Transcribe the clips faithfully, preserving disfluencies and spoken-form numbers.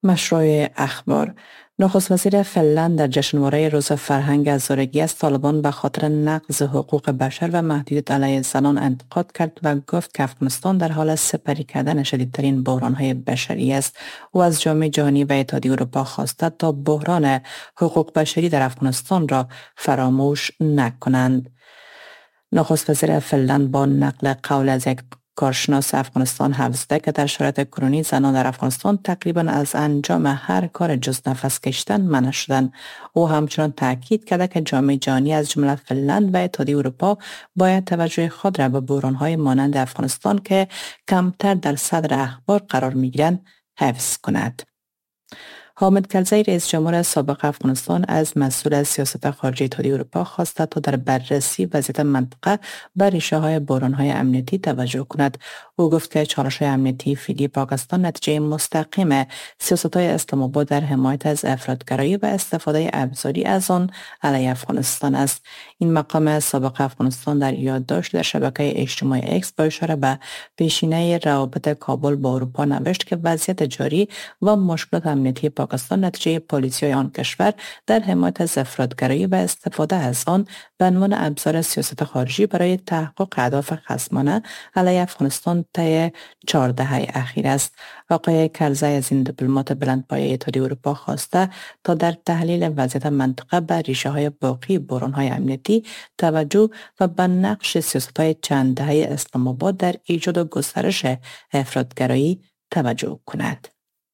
مشروع اخبار. نخست وزیر فنلند در جشنواره روز فرهنگ هزارگی از طالبان به خاطر نقض حقوق بشر و محدودیت علیه زنان انتقاد کرد و گفت که افغانستان در حال سپری کردن شدیدترین بحران‌های بشری است. او از جامعه جهانی و اتحادیه اروپا خواسته تا بحران حقوق بشری در افغانستان را فراموش نکنند. نخست وزیر فنلند با نقل قول از یک کارشناس افغانستان حفظ زده که در شرایط کنونی زنان در افغانستان تقریبا از انجام هر کار جز نفس کشیدن منع شدند. او همچنان تاکید کرده که جامعه جهانی از جمله فنلند و اتحادیه اروپا باید توجه خود را به بحران‌های مانند افغانستان که کمتر در صدر اخبار قرار می‌گیرند حفظ کند. حامد کرزی رئیس جمهور سابق افغانستان از مسئول سیاست خارجی اتحادیه اروپا خواسته تا در بررسی وضعیت منطقه بر ریشه‌های بحران‌های امنیتی توجه کند. او گفت که چالش‌های امنیتی فعلی پاکستان نتیجه مستقیم سیاست‌های اسلام آباد در حمایت از افراطگرایی و استفاده ابزاری از آن علیه افغانستان است. این مقام سابق افغانستان در یادداشت در شبکه اجتماعی اکس با اشاره به پیشینه روابط کابل با اروپا نوشت که وضعیت جاری و مشکلات امنیتی پاکستان نتیجه پالیسی‌های آن کشور در حمایت از افراطگرایی و استفاده از آن به عنوان ابزار سیاست خارجی برای تحقق اهداف خصمانه علیه افغانستان طی چهار دهه اخیر است. آقای کرزی از این دیپلمات بلندپایه اتحادیه اروپا خواسته تا در تحلیل وضعیت منطقه به ریشه‌های باقی بحران‌های امنیتی توجه و به نقش سیاست‌های چند دهه اسلام آباد در ایجاد و گسترش افراطگرایی توجه کند.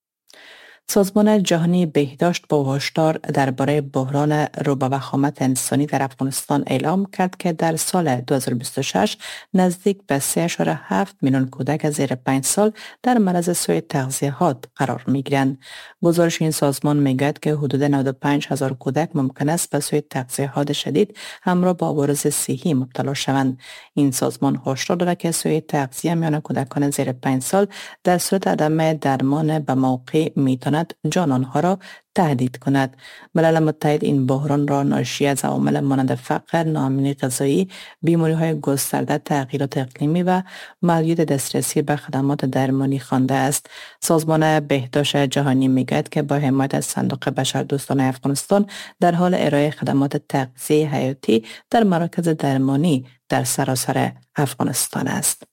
سازمان جهانی بهداشت با هشدار درباره بحران روبه و خامت انسانی در افغانستان اعلام کرد که در سال دو هزار و بیست و شش نزدیک به سه ممیز هفت میلیون کودک زیر پنج سال در معرض سوء تغذیه حاد قرار می‌گیرند. گزارش این سازمان می‌گوید که حدود نود و پنج هزار کودک ممکن است به سوء تغذیه حاد شدید همراه با عوارض صحی مبتلا شوند. این سازمان هشدار داده که سوء تغذیه میان کودکان زیر پنج سال در صورت عدم درمان به موقع میتواند جان آنها را تهدید کند. ملل متحد این بحران را ناشی از عوامل مانند فقر، ناامنی غذایی، بیماری‌های گسترده، تغییرات اقلیمی و محدودیت دسترسی به خدمات درمانی خوانده است. سازمان بهداشت جهانی میگوید که با حمایت از صندوق بشردوستانه افغانستان در حال ارائه خدمات تغذیه حیاتی در مراکز درمانی در سراسر افغانستان است.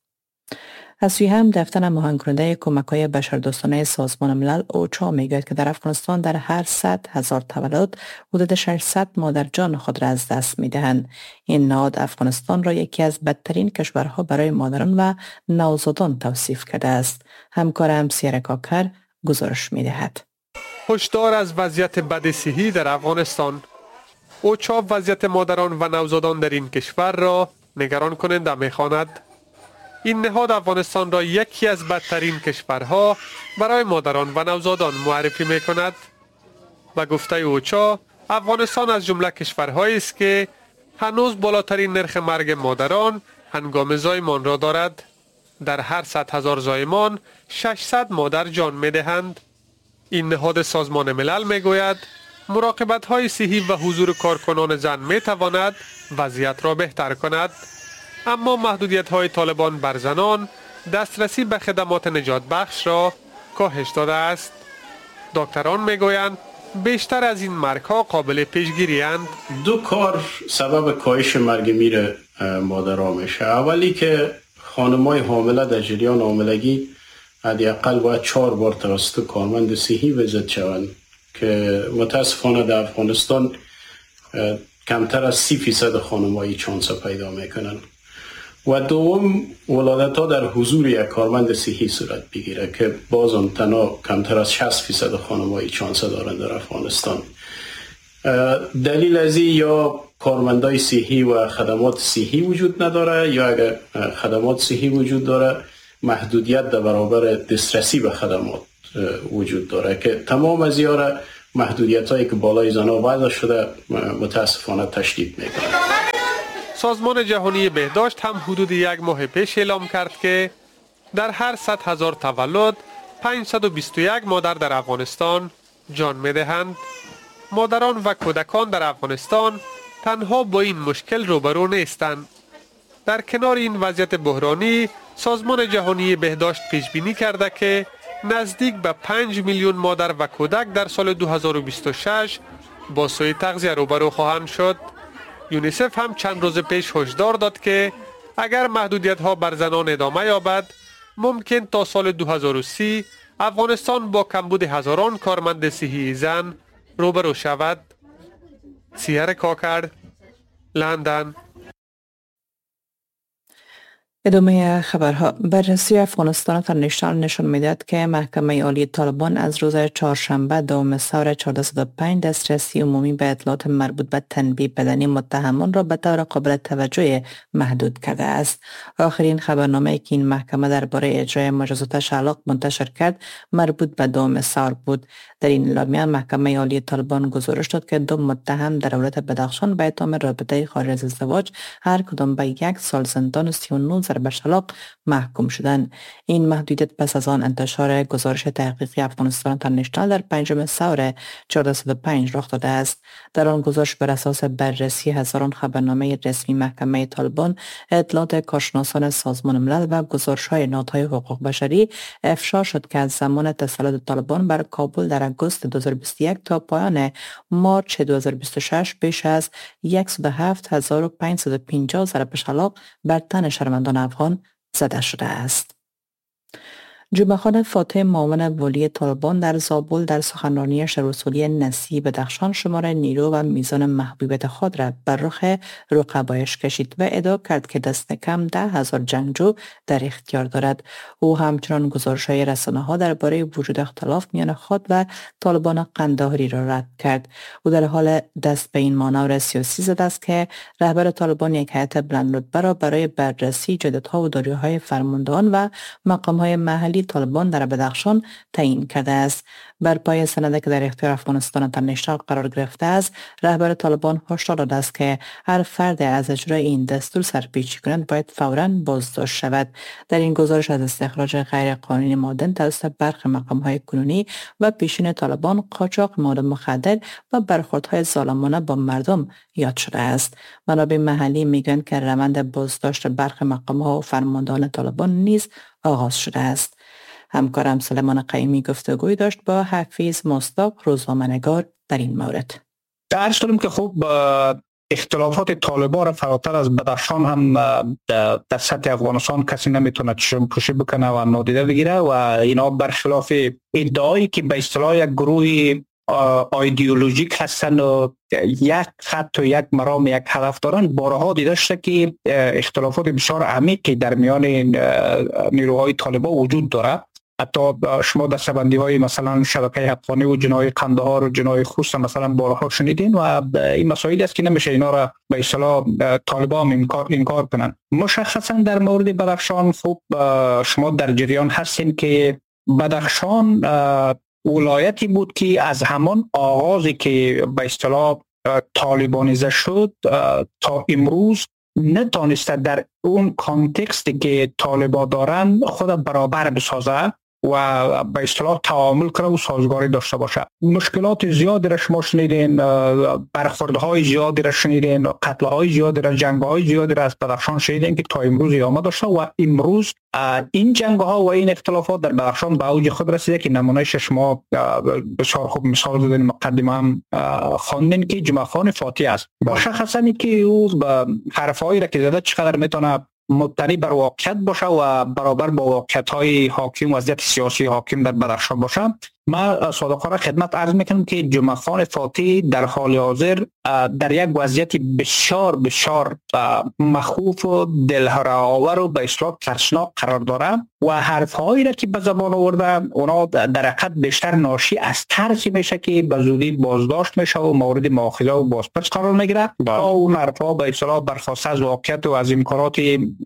از سوی هم دفتر مهمان کننده کمک‌های بشردوستانه سازمان ملل اوچا میگوید که در افغانستان در هر صد هزار تولد حدود ششصد مادر جان خود را از دست می‌دهند. این نهاد افغانستان را یکی از بدترین کشورها برای مادران و نوزادان توصیف کرده است. همکارم سیره کاکر گزارش می‌دهد. هشدار از وضعیت بد صحی در افغانستان. اوچا وضعیت مادران و نوزادان در این کشور را نگران کننده می‌خواند. این نهاد افغانستان را یکی از بدترین کشورها برای مادران و نوزادان معرفی می کند. و گفته اوچا افغانستان از جمله کشورهایی است که هنوز بالاترین نرخ مرگ مادران هنگام زایمان را دارد. در هر صد هزار زایمان ششصد مادر جان می دهند. این نهاد سازمان ملل می گوید مراقبت های صحی و حضور کارکنان زن می تواند وضعیت را بهتر کند. اما محدودیت های طالبان بر زنان دسترسی به خدمات نجات بخش را کاهش داده است. دکتران میگویند بیشتر از این مرگ ها قابل پیشگیری اند. دو کار سبب کاهش مرگ میر مادرها میشه. اولی که خانمای حامله در جریان حاملگی حداقل باید چهار بار توسط کارمند صحی ویزیت شوند که متاسفانه در افغانستان کمتر از سی فیصد خانمایی چانس پیدا میکنن. و دوم ولادت ها در حضور یک کارمند صحی صورت بگیره که باز اون تنها کمتر از شصت فیصد خانمایی چانس دارند در افغانستان. دلیل از این یا کارمندای صحی و خدمات صحی وجود نداره یا اگر خدمات صحی وجود داره محدودیت در برابر دسترسی به خدمات وجود داره که تمام از اینا محدودیت هایی که بالای زنها وضع شده متاسفانه تشدید میکنه. سازمان جهانی بهداشت هم حدود یک ماه پیش اعلام کرد که در هر صد هزار تولد پانصد و بیست و یک مادر در افغانستان جان می‌دهند. مادران و کودکان در افغانستان تنها با این مشکل روبرو نیستند. در کنار این وضعیت بحرانی، سازمان جهانی بهداشت پیش بینی کرده که نزدیک به پنج میلیون مادر و کودک در سال دو هزار و بیست و شش با سوء تغذیه روبرو خواهند شد. یونیسف هم چند روز پیش هشدار داد که اگر محدودیت ها بر زنان ادامه یابد ممکن تا سال دو هزار و سی افغانستان با کمبود هزاران کارمند صحی زن روبرو شود. سیار کاکر، لندن. ادامه خبرها. بررسی افغانستان اینترنشنال نشان میدهد که محکمه عالی طالبان از روز چهارشنبه دوم سور چهارصد و پنج دسترسی عمومی به اطلاعات مربوط به تنبیه بدنی متهمان را به طور قابل توجه محدود کرده است. آخرین خبرنامه که این محکمه درباره اجرای مجازات شلاق منتشر کرد مربوط به دوم سور بود. در این اعلامیه محکمه عالی طالبان گزارش داد که دو متهم در ولایت بدخشان به اتهام رابطه خارج از ازدواج هر کدام به یک سال زندان و سی و نه ضرب شلاق محکوم شدند. این محدودیت پس از آن انتشار گزارش تحقیقی افغانستان اینترنشنال در پنجم سور چهارصد و پنج رخ داده است. در آن گزارش بر اساس بررسی هزاران خبرنامه رسمی محکمه طالبان، اطلاعات کارشناسان سازمان ملل و گزارش‌های نهادهای حقوق بشری افشا شد که از زمان تسلط طالبان بر کابل در آگوست دو هزار و بیست و یک تا پایان مارچ دو هزار و بیست و شش بیش از صد و هفت هزار و پانصد و پنجاه ضرب شلاق بر تن شهروندان افغان زده شده است. جمعه فاتح معاون ولی طالبان در زابل در سخنرانیش در رسولی نسی بدخشان شماره نیرو و میزان محبوبیت خود را بر رخ رقبایش کشید و ادعا کرد که دست کم ده هزار جنگجو در اختیار دارد. او همچنان گزارش‌های رسانه‌ها درباره وجود اختلاف میان خود و طالبان قندهاری را رد کرد. او در حال دست به این مانور سیاسی زد است که رهبر طالبان یک هیئت بلندرتبه را برای بررسی جدت‌ها و داری‌های فرماندهان و مقام‌های محلی طالبان در بدخشان تعیین کرده است. بر پای سندی که در اختیار افغانستان اینترنشنال قرار گرفته است، رهبر طالبان هشدار داده است که هر فرد از اجرای این دستور سرپیچی کند باید فوراً بازداشت شود. در این گزارش از استخراج غیر قانونی معدن توسط برخی مقام‌های کنونی و پیشین طالبان، قاچاق مواد مخدر و برخوردهای ظالمانه با مردم یاد شده است. منابع محلی میگویند که روند بازداشت برخی مقام‌ها و فرماندهان طالبان نیز آغاز شده است. همکارم سلیمان قیمی گفتگوی داشت با حفیظ مصداق، روزنامه‌نگار در این مورد. درش داریم که خب اختلافات طالبان را فراتر از بدخشان هم در سطح افغانستان کسی نمیتونه چشم پوشی بکنه و نادیده بگیره و اینا برخلاف ادعایی که به اصطلاح یک گروه ایدئولوژیک هستن و یک خط و یک مرام یک هدف دارن، بارها دیده شده که اختلافات بسیار عمیقی در میان نیروهای طالبان وجود داره. حتی شما دستبندی های مثلا شبکه حقانی و جنای قندهار و جنای خوست مثلا بارها شنیدین و این مسائلی است که نمیشه اینا را به اصطلاح طالبان انکار انکار کنن. مشخصا در مورد بدخشان خب شما در جریان هستین که بدخشان ولایتی بود که از همان آغازی که به اصطلاح طالبانیزه شد تا امروز نتونسته در اون کانتکستی که طالبا دارن خود برابر بسازه و به اصطلاح تعامل کنه و سازگاری داشته باشه. مشکلات زیادی را شما شنیدین، برخوردهای زیادی را شنیدین، قتلهای زیادی را، جنگهای زیادی را از بدخشان شنیدین که تا امروز ادامه داشته و امروز این جنگها و این اختلافات در بدخشان به اوج خود رسیده که نمونهش شما بسیار خوب مثال زدین، مقدمه هم خواندین که جمعه خان فاتح است. مشخصا که او حرفهایی را که زده چقدر میتونه مبتنی بر واقعیت باشه و برابر با واقعیت‌های حاکم، وضعیت سیاسی حاکم در بدخشان باشه. ما صادقانه خدمت عرض میکنم که جمعه خان فاتح در حال حاضر در یک وضعیت بسیار بسیار مخوف و دلهره‌آور و به اصطلاح ترسناک قرار داره و حرف‌هایی را که به زبان آورده اونا در حقیقت بیشتر ناشی از ترسی میشه که به زودی بازداشت میشه و مورد مؤاخذه و بازپرس قرار میگیره تا اون حرف‌ها به اصطلاح برخواسته از واقعیت و از امکانات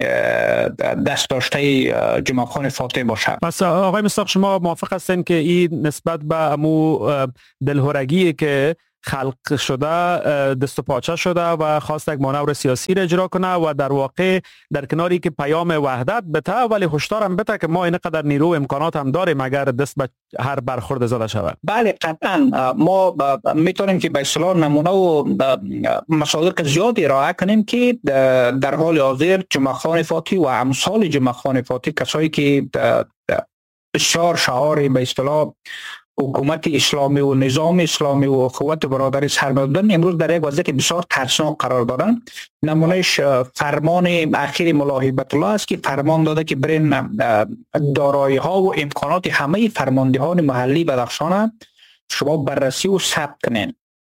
دست داشته جمعه خان فاتح باشه. پس آقای مصداق شما موافق هستین که این نسبت به امو دلهرگی که خلق شده دست و پاچه شده و خواست یک مانور سیاسی را اجرا کنه و در واقع در کناری که پیام وحدت بته ولی هشدار هم بته که ما اینقدر نیرو و امکانات هم داریم اگر دست به هر برخورد زده شود؟ بله قطعا ما میتونیم که به اصطلاح نمونه و مصادیق زیادی ارائه کنیم که در حال حاضر جمعه خان فاتح و امثال جمعه خان فاتح، کسایی که بسیار شعار به اصطلاح حکومت اسلامی و نظام اسلامی و قوت برادری سر می‌دادن، امروز در یک وضعیت بسیار ترسناک قرار دارند. نمونهش فرمان اخیر ملا هیبت الله است که فرمان داده که برین دارایی ها و امکانات همه فرماندهان محلی بدخشان شما بررسی و ثبت کنین.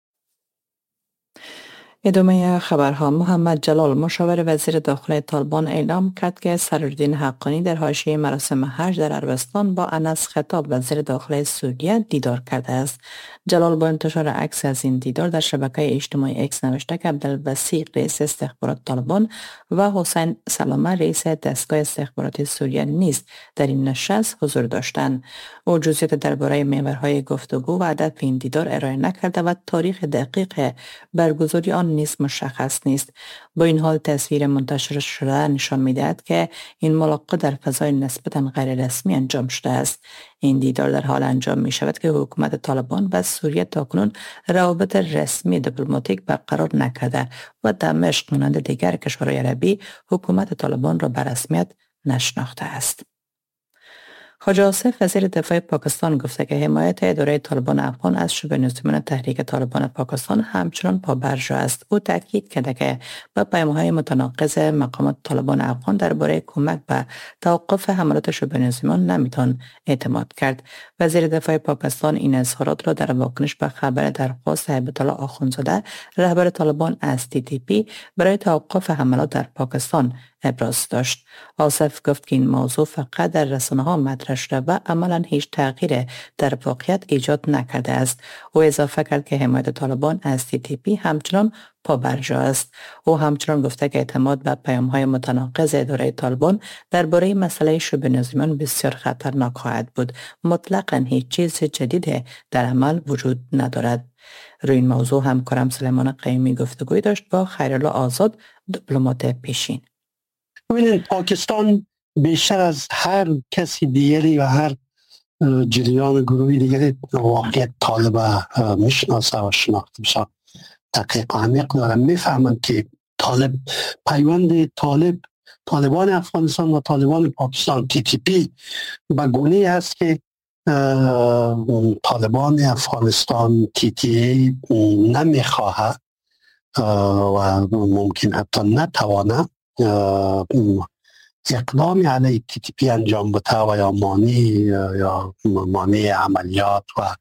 ادامه خبرها. محمد جلال مشاور وزیر داخلی طالبان اعلام کرد که سرالدین حقانی در حاشیه مراسم حج در عربستان با انس خطاب وزیر داخلی سوریه دیدار کرده است. جلال با انتشار عکس از این دیدار در شبکه اجتماعی اکس نوشته که عبدالوسیع رئیس استخبارات طالبان و حسین سلامه رئیس دستگاه استخباراتی سوریه نیز در این نشست حضور داشتند. او جزئیات درباره محورهای گفتگو و هدف این دیدار ارائه نکرده و تاریخ دقیق برگزاری آن نیز مشخص نیست. با این حال تصویر منتشر شده نشان می‌دهد که این ملاقات در فضای نسبتاً غیر رسمی انجام شده است. این دیدار در حال انجام می شود که حکومت طالبان و سوریه تاکنون روابط رسمی دیپلماتیک برقرار نکرده و دمشق مانند دیگر کشورهای عربی حکومت طالبان را به رسمیت نشناخته است. خواجه آصف وزیر دفاع پاکستان گفته که حمایت اداره طالبان افغان از شبه نظامیان تحریک طالبان پاکستان همچنان پابرجا است. او تاکید کرده که به پیام‌های متناقض مقامات طالبان افغان درباره کمک به توقف حملات شبه نظامیان نمیتوان اعتماد کرد. وزیر دفاع پاکستان این اظهارات را در واکنش به خبر درخواست هیبت الله آخونزاده رهبر طالبان از تی تی پی برای توقف حملات در پاکستان ابراز داشت. آصف گفت که این موضوع فقط در رسانه‌ها مطرح شده و عملاً هیچ تغییر در واقعیت ایجاد نکرده است. او اضافه کرد که حمایت طالبان از تی تی پی همچنان پابرجا است. او همچنان گفته که اعتماد به پیام‌های متناقض اداره طالبان درباره مسئله شبه نظامیان بسیار خطرناک خواهد بود. مطلقاً هیچ چیز جدید در عمل وجود ندارد. روی این موضوع همکارم سلیمان قیومی گفتگوی داشت با خیرالله آزاد، دیپلمات پیشین. ببینید، پاکستان بیشتر از هر کسی دیگری و هر جریان گروهی دیگری واقعیت طالب میشناسه و شناخته بسیار دقیق و عمیق داره. میفهمند که طالب پیوند طالب طالبان افغانستان و طالبان پاکستان تی تی پی به گونه‌ای است که طالبان افغانستان تی تی ای نمیخواهد و ممکن حتی نتوانه اقدامی علیه تی تی پی انجام بده و یا مانع یا مانع عملیات و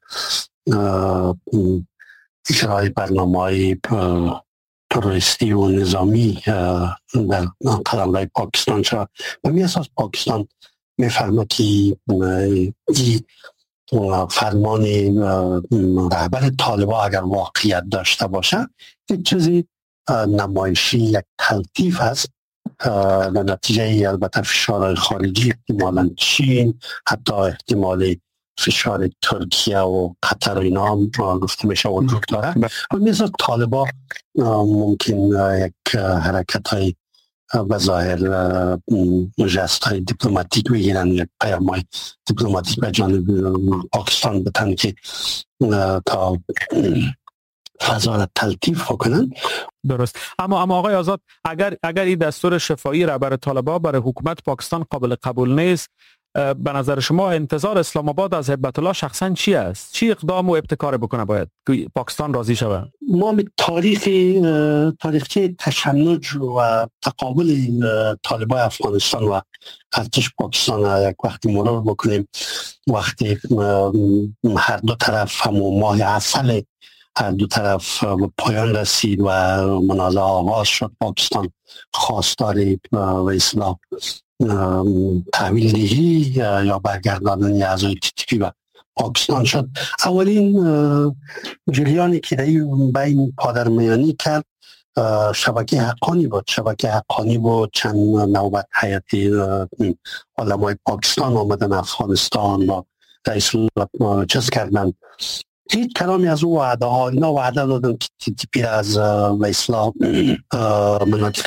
اجرای برنامه‌های تروریستی و نظامی در قلمرو پاکستان شد. و می اساس پاکستان میفهمه که این فرمان رهبر طالبان اگر واقعیت داشته باشه یک چیزی نمایشی، یک تلطیف است در نتیجه البته فشار خارجی، احتمالاً چین، حتی احتمال فشار ترکیه و قطر و اینا هم گفته میشه وجود داره. و مثل طالبان ممکن یک حرکت های بظاهر جست های دیپلماتیک بگیرن، یک پیام های دیپلماتیک به جانب پاکستان بتن که تا فضا را تلطیف کنن. درست. اما اما آقای آزاد، اگر اگر این دستور شفاهی رهبر طالبان برای حکومت پاکستان قابل قبول نیست، به نظر شما انتظار اسلام آباد از هیبت الله شخصا چی است؟ چی اقدام و ابتکار بکنه باید که پاکستان راضی شود؟ ما به تاریخ تاریخچه تشنج و تقابل طالبان افغانستان و ارتش پاکستان یک وقتی مرور بکنیم، وقتی هر دو طرف همون ماه عسل هر دو طرف به پایان رسید و منازعه آغاز شد، پاکستان خواستار و اصلاح تحویل دهی یا برگرداندن اعضای تی تی پی و پاکستان شد. اولین جریانی که در بین پادرمیانی کرد شبکه حقانی بود. شبکه حقانی بود چند نوبت هیئتی علمای پاکستان آمدن افغانستان و رئیس جمهور چیز کردن. هیچ کلامی از او وعده ها اینا وعده دادن که تی تی پی از به اصلاح مناطق